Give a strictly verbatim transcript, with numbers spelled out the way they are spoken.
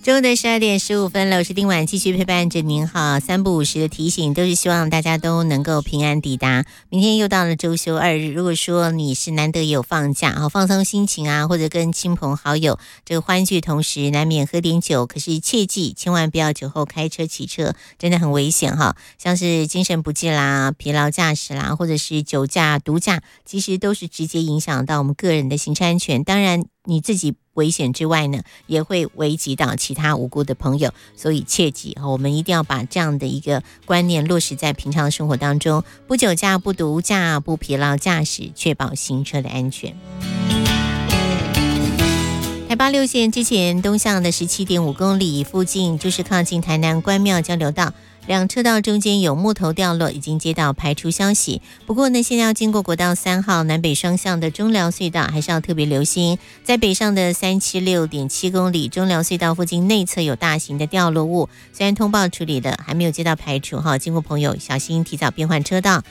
中午的十二点十五分了，我是丁婉，继续陪伴着您哈。三不五时的提醒，都是希望大家都能够平安抵达。明天又到了周休二日，如果说你是难得有放假，好放松心情啊，或者跟亲朋好友这个欢聚，同时难免喝点酒，可是切记千万不要酒后开车骑车，真的很危险哈。像是精神不济啦、疲劳驾驶啦，或者是酒驾、毒驾，其实都是直接影响到我们个人的行车安全。当然，你自己危险之外呢，也会危及到其他无辜的朋友，所以切记我们一定要把这样的一个观念落实在平常生活当中，不酒驾、不毒驾、不疲劳驾驶，确保行车的安全。台八六线之前东向的十七点五公里附近，就是靠近台南关庙交流道，两车道中间有木头掉落，已经接到排除消息。不过呢，现在要经过国道三号南北双向的中寮隧道，还是要特别留心。在北上的三七六点七公里中寮隧道附近内侧有大型的掉落物，虽然通报处理了，还没有接到排除哈，经过朋友小心提早变换车道，